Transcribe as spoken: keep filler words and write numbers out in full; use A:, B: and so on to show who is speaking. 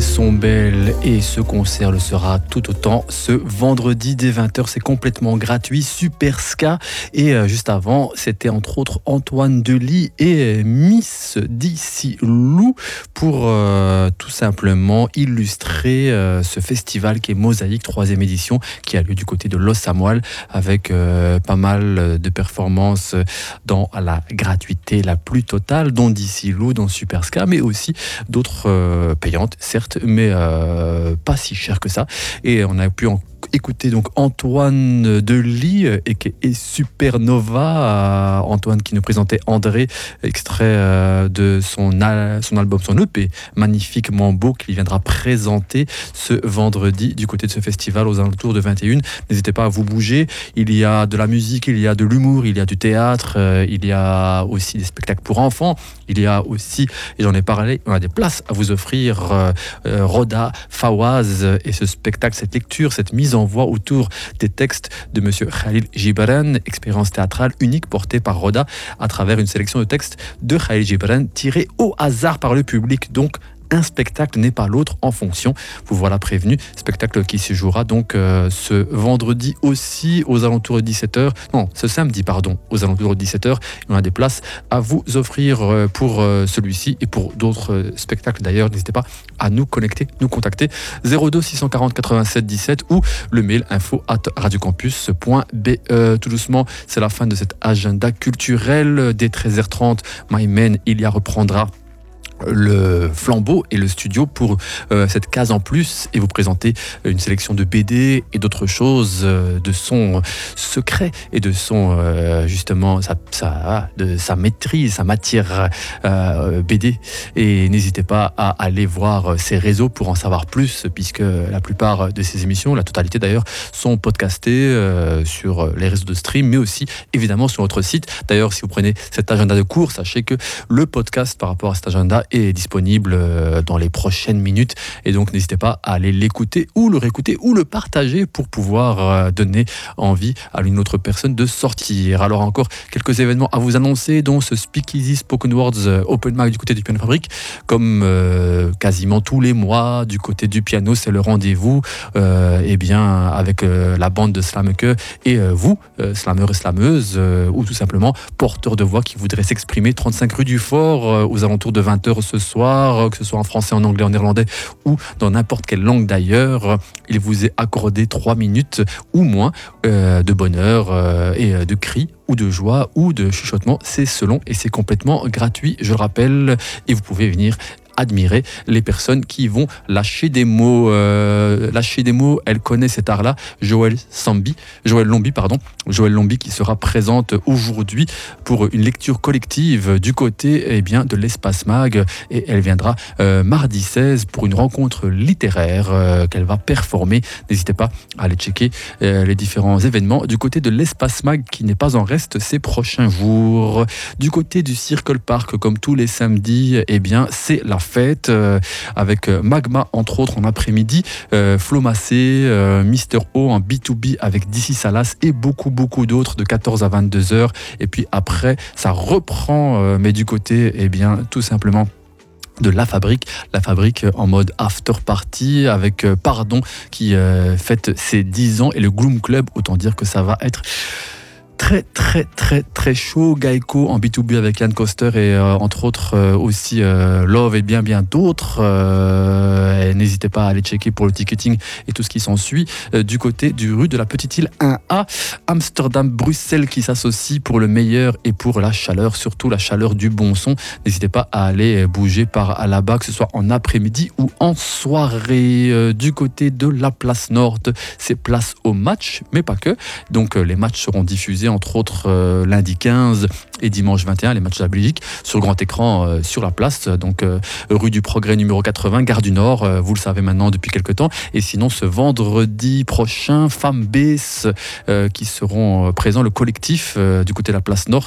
A: sont belles et ce concert le sera tout autant ce vendredi dès vingt heures. C'est complètement gratuit, super ska. Et euh, juste avant, c'était entre autres Antoine Delis et Miss D'ici Lou pour euh, tout simplement illustrer euh, ce festival qui est Mosaïque, troisième édition, qui a lieu du côté de Los Amoal avec euh, pas mal de performances dans la gratuité la plus totale, dont D'ici Lou, dont Super Ska, mais aussi d'autres euh, payantes, certes, mais euh, pas si chères que ça. Et on a pu en écouter donc Antoine Delis et, et Supernova, Antoine qui nous présentait André, extrait euh, de son, al- son album, son E P magnifiquement beau, qu'il viendra présenter ce vendredi du côté de ce festival aux alentours de vingt et une. N'hésitez pas à vous bouger, il y a de la musique, il y a de l'humour, il y a du théâtre, euh, il y a aussi des spectacles pour enfants, il y a aussi, et j'en ai parlé, on a des places à vous offrir, euh, euh, Roda, Fawaz et ce spectacle, cette lecture, cette mise en voix autour des textes de Monsieur Khalil Gibran, expérience théâtrale unique portée par Roda à travers une sélection de textes de Khalil Gibran tirés au hasard par le public. Donc un spectacle n'est pas l'autre en fonction. Vous voilà prévenu. Spectacle qui se jouera donc euh, ce vendredi aussi aux alentours de dix-sept heures. Non, ce samedi, pardon, aux alentours de dix-sept heures. On a des places à vous offrir euh, pour euh, celui-ci et pour d'autres euh, spectacles d'ailleurs. N'hésitez pas à nous connecter, nous contacter. zéro deux six cent quarante quatre-vingt-sept dix-sept ou le mail info arobase radiocampus point b e. Tout doucement, c'est la fin de cet agenda culturel. Dès treize heures trente, MyMen, Ilia reprendra le flambeau et le studio pour euh, cette case en plus et vous présenter une sélection de B D et d'autres choses euh, de son secret et de son euh, justement sa, sa, de sa maîtrise, sa matière euh, B D. Et n'hésitez pas à aller voir ses réseaux pour en savoir plus, puisque la plupart de ces émissions, la totalité d'ailleurs, sont podcastées euh, sur les réseaux de stream, mais aussi évidemment sur notre site. D'ailleurs, si vous prenez cet agenda de cours, sachez que le podcast par rapport à cet agenda est disponible dans les prochaines minutes et donc n'hésitez pas à aller l'écouter ou le réécouter ou le partager pour pouvoir donner envie à une autre personne de sortir. Alors encore quelques événements à vous annoncer, dont ce Speakeasy Spoken Words Open Mic du côté du Piano Fabrique, comme euh, quasiment tous les mois du côté du piano, c'est le rendez-vous euh, et bien avec euh, la bande de Slameke et euh, vous, euh, slameurs et slameuses euh, ou tout simplement porteurs de voix qui voudraient s'exprimer. Trente-cinq rue du Fort euh, aux alentours de vingt heures ce soir, que ce soit en français, en anglais, en néerlandais ou dans n'importe quelle langue d'ailleurs. Il vous est accordé trois minutes ou moins euh, de bonheur euh, et de cris ou de joie ou de chuchotement. C'est selon et c'est complètement gratuit, je le rappelle, et vous pouvez venir admirer les personnes qui vont lâcher des mots. Euh, lâcher des mots, elle connaît cet art-là. Joël Sambi, Joël Lombi, pardon. Joël Lombi qui sera présente aujourd'hui pour une lecture collective du côté eh bien, de l'Espace Mag. Et elle viendra euh, mardi seize pour une rencontre littéraire euh, qu'elle va performer. N'hésitez pas à aller checker euh, les différents événements du côté de l'Espace Mag qui n'est pas en reste ces prochains jours. Du côté du Circle Park, comme tous les samedis, eh bien, c'est la fête euh, avec Magma entre autres en après-midi, euh, Flo Massé, euh, Mister O en B deux B avec D C Salas et beaucoup beaucoup d'autres de quatorze à vingt-deux heures. Et puis après ça reprend euh, mais du côté eh bien tout simplement de La Fabrique, La Fabrique en mode after party avec euh, Pardon qui euh, fête ses dix ans et le Gloom Club, autant dire que ça va être très très très très chaud. Gaeko en B deux B avec Yann Coster et euh, entre autres euh, aussi euh, Love et bien bien d'autres. Euh, n'hésitez pas à aller checker pour le ticketing et tout ce qui s'ensuit. Euh, du côté du rue de la Petite Île un A, Amsterdam Bruxelles qui s'associe pour le meilleur et pour la chaleur, surtout la chaleur du bon son. N'hésitez pas à aller bouger par là-bas, que ce soit en après-midi ou en soirée. Euh, du côté de la place Nord, c'est place au match, mais pas que. Donc euh, les matchs seront diffusés entre autres euh, lundi quinze et dimanche vingt et un, les matchs de la Belgique, sur grand écran euh, sur la place, donc euh, rue du Progrès numéro quatre-vingts, gare du Nord, euh, vous le savez maintenant depuis quelques temps. Et sinon ce vendredi prochain, Femmes Bass euh, qui seront présents, le collectif euh, du côté de la place Nord,